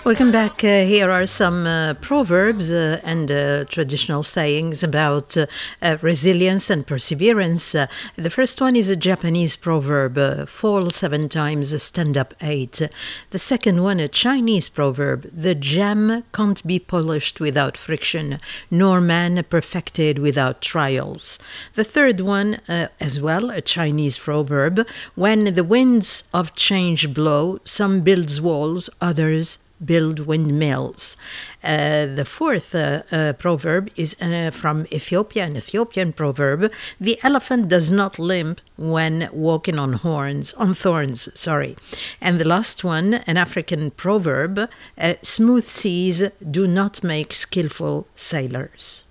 Welcome back. Here are some proverbs and traditional sayings about resilience and perseverance. The first one is a Japanese proverb, fall 7 times, stand up 8. The second one, a Chinese proverb, the gem can't be polished without friction, nor man perfected without trials. The third one, as well, a Chinese proverb, when the winds of change blow, some builds walls, others build windmills. The fourth proverb is from Ethiopia, an Ethiopian proverb. The elephant does not limp when walking on thorns. And the last one, an African proverb, smooth seas do not make skillful sailors.